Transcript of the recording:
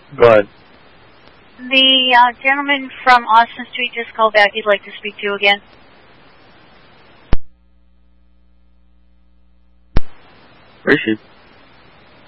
Go ahead. The gentleman from Austin Street just called back. He'd like to speak to you again. Where is she?